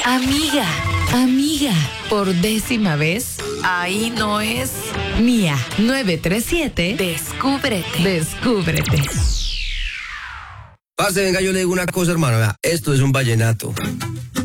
Amiga, amiga, por 10ª vez, ahí no es Mía 937. Descúbrete. Descúbrete. Parce, venga, yo le digo una cosa, hermano. Vea, esto es un vallenato.